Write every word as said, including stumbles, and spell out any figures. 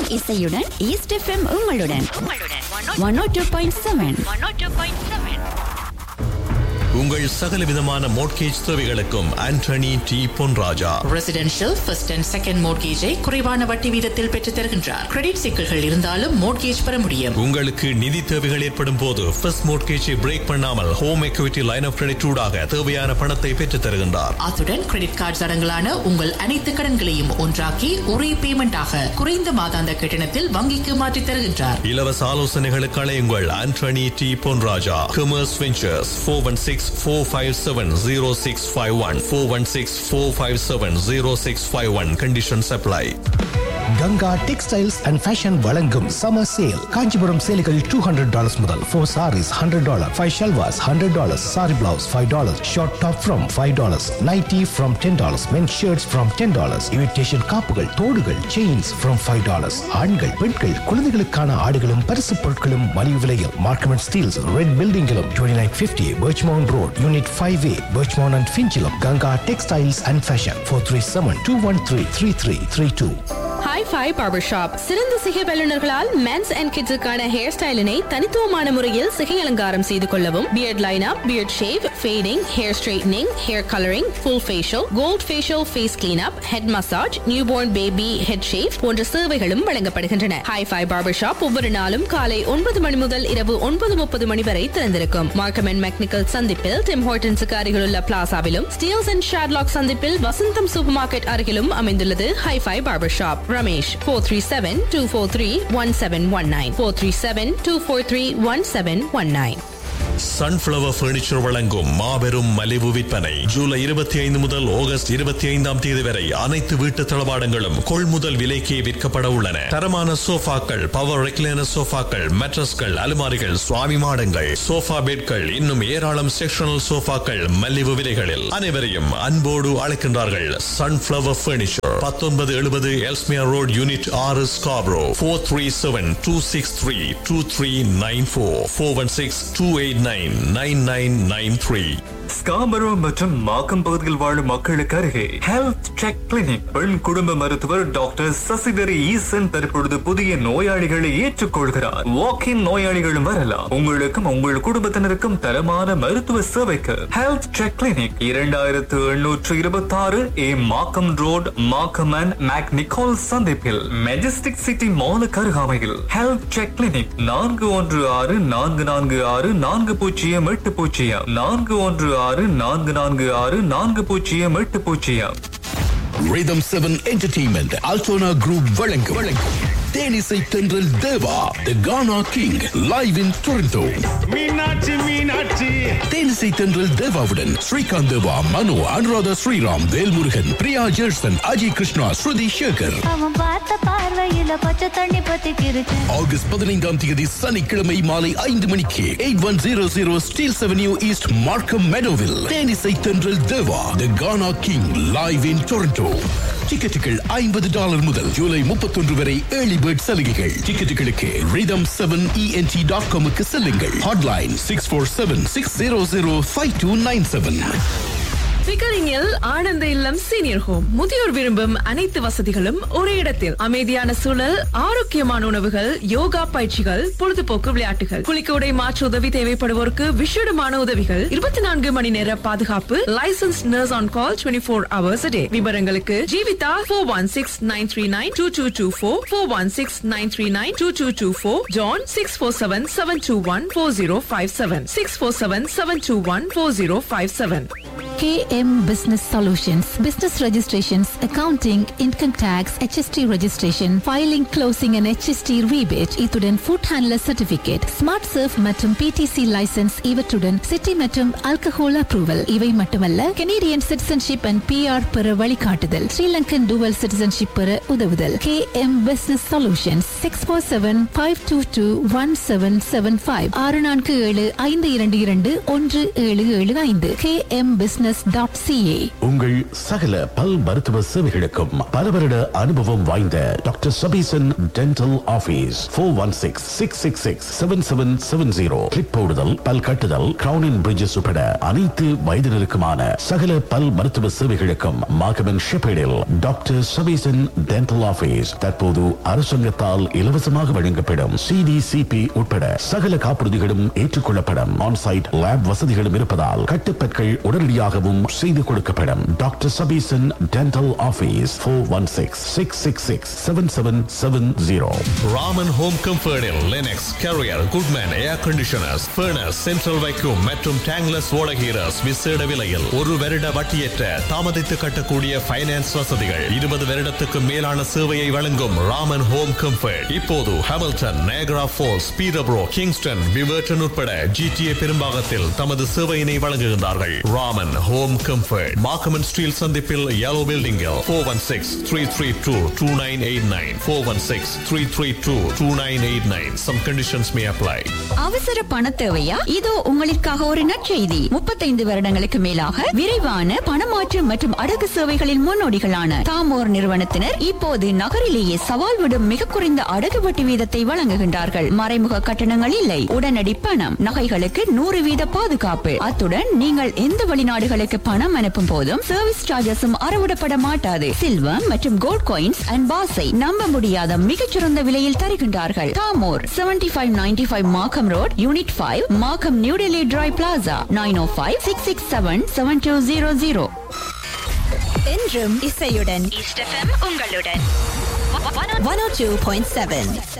இசையுடன் east FM உங்களுடன் one ஓ two point seven. உங்கள் சகல விதமான மோட்கேஜ் தேவைகளுக்கும் Antony D Ponraja. Residential first and second மோட்கேஜை குறைவான வட்டி வீதத்தில் பெற்றுத் தருகின்றார். கிரெடிட் சிக்கல்கள் இருந்தாலும் மோட்கேஜ் பெற முடியும். உங்களுக்கு நிதி தேவைகள் ஏற்படும் போது ஃபர்ஸ்ட் மோட்கேஜை பிரேக் பண்ணாமல் home equity line of credit ஊடாக தேவையான பணத்தை பெற்றுத் தருகின்றார். அத்துடன் கிரெடிட் கார்டு அடங்கலான உங்கள் அனைத்து கடன்களையும் ஒன்றாக்கி ஒரே பேமெண்டாக குறைந்த மாதாந்த கட்டணத்தில் வங்கிக்கு மாற்றித் தருகின்றார். இலவச ஆலோசனைகளுக்கு அழையுங்கள் Antony D Ponraja. Commerce ventures four one six four five seven zero six five one four one six four five seven zero six five one. Conditions apply. Ganga textiles and fashion வழங்கும் சம்மர் சேல். காஞ்சிபுரம் சேலைகள் டூ ஹண்ட்ரட் டாலர்ஸ் முதல், four saris hundred dollar, five shalwars hundred dollars, sorry blouse five dollars, short top from five dollars, nightie from ten dollars, men shirts from ten dollars, imitation காப்புகள், தோடுகள், chains from five dollars. ஆண்கள், பெண்கள், குழந்தைகளுக்கான ஆடைகளும் பரிசு பொருட்களும் மலிவு விலையில். Markham and Steeles red பில்டிங்கிலும் twenty nine fifty Birchmount road unit five A Birchmount and ஃபிஞ்சிலும். Ganga textiles and fashion four three seven two one three three three three two. Hi-Fi Barber Shop. சிறந்த சிகை வல்லுநர்களால் மென்ஸ் அண்ட் கிட்ஸுக்கான ஹேர் ஸ்டைலினை தனித்துவமான முறையில் சிகை அலங்காரம் செய்து கொள்ளவும், beard lineup, beard shave, fading, hair straightening, hair colouring, full facial, gold facial, face cleanup, head massage, newborn baby head shave போன்ற சேவைகளும் வழங்கப்படுகின்றன. Hi-Fi Barber Shop ஒவ்வொரு நாளும் காலை ஒன்பது மணி முதல் இரவு ஒன்பது முப்பது மணி வரை திறந்திருக்கும். மார்க்கம் அண்ட் மெக்னிக்கல் சந்திப்பில் டிம் ஹார்டன்ஸுக்கு அருகிலுள்ள பிளாசாவிலும், ஸ்டீல்ஸ் அண்ட் ஷாட்லாக் சந்திப்பில் வசந்தம் சூப்பர் மார்க்கெட் அருகிலும் அமைந்துள்ளது Hi-Fi Barber Shop. Ramesh four three seven two four three one seven one nine four three seven two four three one seven one nine. Sunflower furniture வழங்கும் மாபெரும் மலிவு விற்பனை ஜூலை இருபத்தி ஐந்து முதல் ஆகஸ்ட் இருபத்தி ஐந்தாம் தேதி வரை அனைத்து வீட்டு தளவாடங்களும் கொள்முதல் விலைக்கே விற்கப்பட உள்ளன. தரமான சோஃபாக்கள், பவர் ரெக்லைனர் சோஃபாக்கள், மேட்ரஸ்கள், அலுமாரிகள், சுவாமி மாடங்கள், சோஃபா பெட்கள், இன்னும் ஏராளம் செக்ஷனல் சோஃபாக்கள் மலிவு விலைகளில். அனைவரையும் அன்போடு அழைக்கின்றார்கள் சன்ஃப்ளவர் பர்னிச்சர். பத்தொன்பது எழுபது எல்ஸ்மியா ரோட் யூனிட் ஆறு Scarborough. Four three seven two six three two three nine four four one six two eight nine nine nine nine three. Scarborough மற்றும் மாக்கம் பகுதியில் வாழும் மக்களுக்கு அருகே ஹெல்த் செக் கிளினிக். பெண் குடும்ப மருத்துவர் டாக்டர் சசிதரி ஈசன் தற்பொழுது புதிய நோயாளிகளை ஏற்றுக்கொள்கிறார். வாக்கின் நோயாளிகளும் வரலாம். உங்களுக்கும் உங்கள் குடும்பத்தினருக்கும் தரமான மருத்துவ சேவைக்கு ஹெல்த் செக் கிளினிக் இரண்டாயிரத்து எண்ணூற்று இருபத்தி ஆறு ஏ Markham road, Markham and make Nicole சந்திப்பில் மெஜஸ்டிக் சிட்டி மாலுக்கு அருகாமையில் ஹெல்த் செக் கிளினிக். நான்கு ஒன்று ஆறு நான்கு நான்கு ஆறு நான்கு பூஜ்ஜியம் எட்டு பூஜ்ஜியம் நான்கு ஒன்று ஆறு நான்கு நான்கு ஆறு நான்கு பூஜ்ஜியம் எட்டு பூஜ்ஜியம். Rhythm seven Entertainment Altona Group வழங்கும் வழங்கும் தேனிசை தென்றல் தேவா The Ghana King live in Toronto. Meenakshi Meenakshi தேனிசை தென்றல் தேவாவுடன் ஸ்ரீகாந்த் தேவா, மனோ, அனுராதா ஸ்ரீராம், வேல்முருகன், பிரியா ஜெர்சன், அஜய் கிருஷ்ணா, ஸ்ருதி சேகர். ஆகஸ்ட் பதினைந்தாம் தேதி சனிக்கிழமை மாலை ஐந்து மணிக்கு eight one zero zero Steeles avenue east, மார்க்கம் மெடோவில் தேனிசை தென்றல் தேவா The Ghana King live in Toronto. டிக்கெட்டுகள் ஐம்பது டாலர் முதல். ஜூலை முப்பத்தொன்று வரை ஏர்லி பேர்ட் சலுகைகள். டிக்கெட்டுகளுக்கு rhythm seven E N T dot com க்கு செல்லுங்கள். Hotline six four seven six zero zero five two nine seven. பிகரிங்கில் ஆனந்த இல்லம் சீனியர் ஹோம். முதியோர் விரும்பும் அனைத்து வசதிகளும் ஒரே இடத்தில். அமைதியான சூழல், ஆரோக்கியமான உணவுகள், யோகா பயிற்சிகள், பொழுதுபோக்கு விளையாட்டுகள், குளிக்க உடை மாற்று உதவி தேவைப்படுவோருக்கு விசேடமான உதவிகள், இருபத்தி நான்கு மணி நேர பாதுகாப்பு, licence nurse on call twenty four hours a day. விவரங்களுக்கு Jeevitha four one six nine three nine two two two four four one six nine three nine two two two four John six four seven seven two one four zero five seven six four seven seven two one four zero five seven. K M Business Solutions, business registrations, accounting, income tax, H S T registration, filing, closing and H S T rebate, இத்துடன் food handler certificate, smart surf மற்றும் P T C license, இவற்றுடன் city மற்றும் alcohol approval. இவை மட்டுமல்ல, Canadian citizenship and P R பெற வழிகாட்டுதல், Sri Lankan dual citizenship பெற உதவுதல். K M Business Solutions six four seven five two two one seven seven five ஆறு நான்கு ஏழு ஐந்து இரண்டு இரண்டு ஒன்று ஏழு ஏழு ஐந்து. K M Business business dot c a. உங்கள் சகல பல் மருத்துவ சேவைகளுக்கும் பல வருட அனுபவம் வாய்ந்த doctor Sabesan dental office four one six six six six seven seven seven zero. Clip போடுதல், பல் கட்டுதல், கிரவுன் அண்ட் பிரிட்ஜஸ் உட்பட அனைத்து வயதினருக்குமான சகல பல் மருத்துவ சேவைகளுக்கும் மாகமன் ஷெப்பேடில் டாக்டர் சபீசன் டென்டல் ஆபீஸ் தற்போது அரசாங்கத்தால் இலவசமாக வழங்கப்படும் சிடிசிபி உட்பட சகல காப்புறுதிகளும் ஏற்றுக்கொள்ளப்படும். ஆன்சைட் லேப் வசதிகளும் இருப்பதால் கட்டுப்பற்கள் உடனடியாகவும் செய்து கொடுக்கப்படும். Doctor Sabesan dental office four one six six six six seven seven seven zero. Raman home கம்ஃபர்டில் Linux, carrier, Goodman ஏர் கண்டிஷனர்ஸ், ஃபர்னஸ், சென்ட்ரல் வைக்யூம் மற்றும் டேங்லஸ் ஓடகீரஸ் விசேட விலையில் ஒரு வருட வட்டியற்ற தாமதித்து கட்டக்கூடிய பைனான்ஸ் வசதிகள். இருபது வருடத்துக்கு மேலான சேவையை வழங்கும் ராமன் ஹோம் கம்ஃபர்ட் இப்போது ஹாமில்டன், நயகரா ஃபால்ஸ், பீரப்ரோ, கிங்ஸ்டன், விவர்டன் உட்பட ஜிடிஏ பெரும்பாகத்தில் தமது சேவையினை வழங்குகின்றார்கள். ராமன் ஹோம் கம்ஃபர்ட் மார்க்கமன் ஸ்டீல் சந்திப்பில் yellow building four one six three three two two nine eight nine four one six three three two two nine eight nine. Some conditions may apply. அவசர பண தேவையா? இதோ உங்களுக்காக ஒரு நற்செய்தி. முப்பத்தைந்து வருடங்களுக்கு மேலாக விரைவான பணமாற்று மற்றும் அடகு சேவைகளின் முன்னோடிகளான தாமோர் நிறுவனத்தினர் இப்போது நகரிலேயே சவால் விடும் மிக குறைந்த அடகு வட்டி வீதத்தை வழங்குகின்றார்கள். மறைமுக கட்டணங்கள் இல்லை, உடனடி பணம், நகைகளுக்கு நூறு வீத பாதுகாப்பு. அத்துடன் நீங்கள் எந்த வெளிநாடுகளுக்கு பணம் அனுப்பும் போதும் சர்வீஸ் சார்ஜஸும் அறவிடப்பட மாட்டாது. சில்வர் மற்றும் கோல்ட் காயின்ஸ் அண்ட் பாஸை நம்ப முடியாத மிகச்சிறந்த விலையில் தருகின்றார்கள். Damor seventy five ninety five மார்க்கம் ரோட், யூனிட் ஃபைவ், மார்க்கம், new Delhi try plaza, nine ஓ five six six seven seven two zero zero. என்றும் இசையுடன் ஈஸ்ட் எஃப்எம் உங்களுடன் one oh two point seven.